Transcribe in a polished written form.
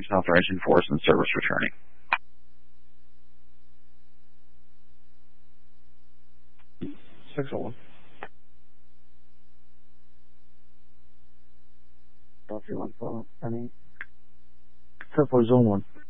authorization force and service returning. Excellent. If you want to, any. Except for zone 1.